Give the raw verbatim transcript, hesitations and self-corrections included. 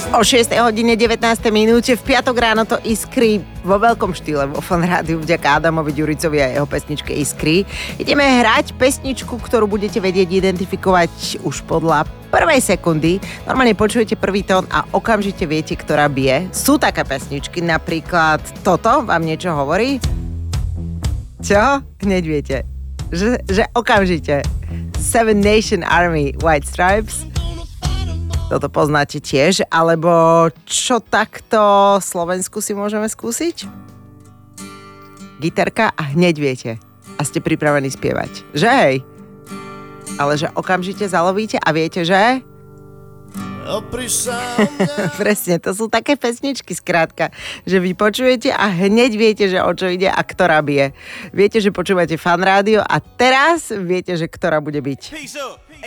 O šiestej hodine devätnástej minúte v piatok ráno to iskry vo veľkom štýle vo Fan Rádiu vďaka Adamovi Ďuricovi a jeho pesničke Iskry. Ideme hrať pesničku, ktorú budete vedieť identifikovať už podľa prvej sekundy. Normálne počujete prvý tón a okamžite viete, ktorá bije. Sú také pesničky, napríklad toto vám niečo hovorí? Čo? Hneď viete. Že, že okamžite. Seven Nation Army, White Stripes. Toto poznáte tiež, alebo čo takto Slovensku si môžeme skúsiť? Gitarka a hneď viete. A ste pripravení spievať. Že hej? Ale že okamžite zalovíte a viete, že? Presne, to sú také pesničky skrátka, že vy počujete a hneď viete, že o čo ide a ktorá bije. Viete, že počúvate Fan Rádio a teraz viete, že ktorá bude byť.